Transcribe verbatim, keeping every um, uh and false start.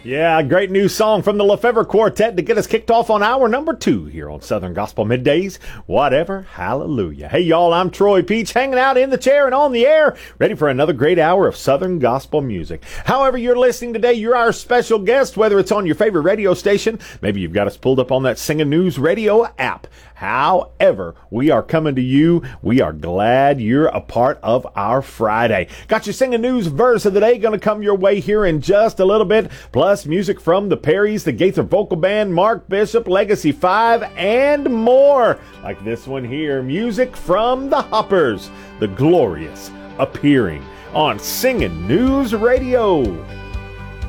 Yeah, great new song from the Lefevre Quartet to get us kicked off on hour number two here on Southern Gospel Middays. Whatever, hallelujah. Hey, y'all, I'm Troy Peach, hanging out in the chair and on the air, ready for another great hour of Southern Gospel music. However you're listening today, you're our special guest, whether it's on your favorite radio station, maybe you've got us pulled up on that Singing News radio app. However, we are coming to you. We are glad you're a part of our Friday. Got your Singing News verse of the day going to come your way here in just a little bit. Plus music from the Perrys, the Gaither Vocal Band, Mark Bishop, Legacy five, and more. Like this one here, music from the Hoppers, The Glorious Appearing on Singing News Radio.